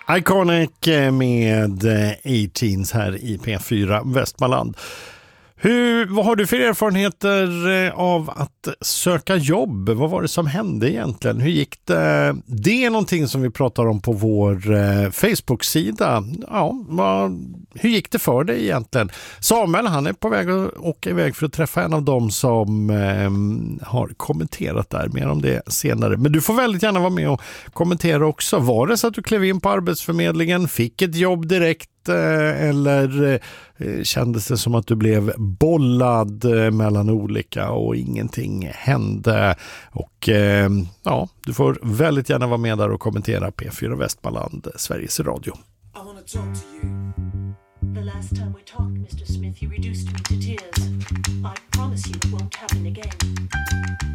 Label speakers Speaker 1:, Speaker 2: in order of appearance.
Speaker 1: Iconic med 18s här i P4 Västmanland. Vad har du för erfarenheter av att söka jobb? Vad var det som hände egentligen? Hur gick det? Det är någonting som vi pratar om på vår Facebook-sida. Ja, hur gick det för dig egentligen? Samuel, han är på väg att åka iväg för att träffa en av dem som har kommenterat där. Mer om det senare. Men du får väldigt gärna vara med och kommentera också. Var det så att du klev in på Arbetsförmedlingen, fick ett jobb direkt? Eller kändes det som att du blev bollad mellan olika och ingenting hände? Och ja, du får väldigt gärna vara med där och kommentera P4 Västmanland, Sveriges Radio.
Speaker 2: I want to talk to you. The last time we talked, Mr. Smith, you reduced me to tears. I promise you it won't happen again.